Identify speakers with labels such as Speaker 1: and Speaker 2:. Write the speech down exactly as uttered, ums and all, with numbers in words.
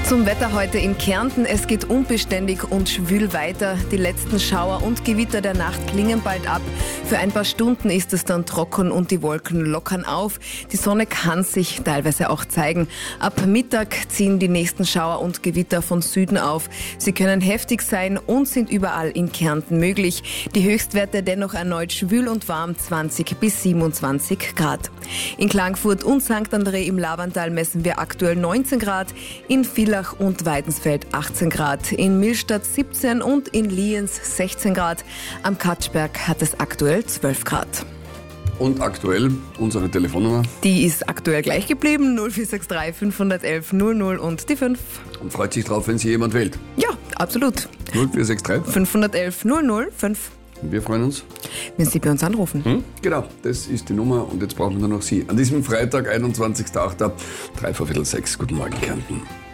Speaker 1: Zum Wetter heute in Kärnten. Es geht unbeständig und schwül weiter. Die letzten Schauer und Gewitter der Nacht klingen bald ab. Für ein paar Stunden ist es dann trocken und die Wolken lockern auf. Die Sonne kann sich teilweise auch zeigen. Ab Mittag ziehen die nächsten Schauer und Gewitter von Süden auf. Sie können heftig sein und sind überall in Kärnten möglich. Die Höchstwerte dennoch erneut schwül und warm, zwanzig bis siebenundzwanzig Grad. In Klagenfurt und Sankt André im Lavantal messen wir aktuell neunzehn Grad. In Villach und Weidensfeld achtzehn Grad, in Millstatt siebzehn und in Lienz sechzehn Grad. Am Katschberg hat es aktuell zwölf Grad.
Speaker 2: Und aktuell unsere Telefonnummer?
Speaker 1: Die ist aktuell gleich geblieben, null vier sechs drei fünf eins eins null null und die fünf.
Speaker 2: Und freut sich drauf, wenn Sie jemand wählt?
Speaker 1: Ja, absolut.
Speaker 2: null vier sechs drei
Speaker 1: fünf eins eins null null fünf.
Speaker 2: Und wir freuen uns,
Speaker 1: wenn Sie bei uns anrufen.
Speaker 2: Hm? Genau, das ist die Nummer und jetzt brauchen wir nur noch Sie. An diesem Freitag, einundzwanzigster achter drei vor Viertel sechs. Guten Morgen, Kärnten.